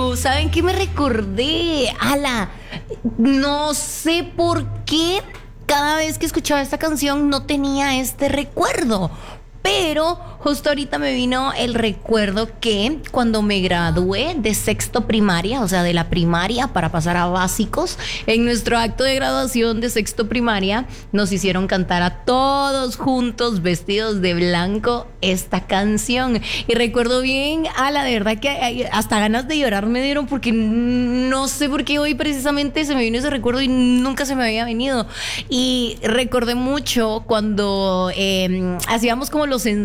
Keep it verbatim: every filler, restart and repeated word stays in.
Uh, ¿saben qué me recordé? Ala, no sé por qué cada vez que escuchaba esta canción no tenía este recuerdo. Pero justo ahorita me vino el recuerdo que cuando me gradué de sexto primaria, o sea, de la primaria para pasar a básicos, en nuestro acto de graduación de sexto primaria nos hicieron cantar a todos juntos, vestidos de blanco, esta canción. Y recuerdo bien, a la verdad que hasta ganas de llorar me dieron porque no sé por qué hoy precisamente se me vino ese recuerdo y nunca se me había venido. Y recordé mucho cuando eh, hacíamos como los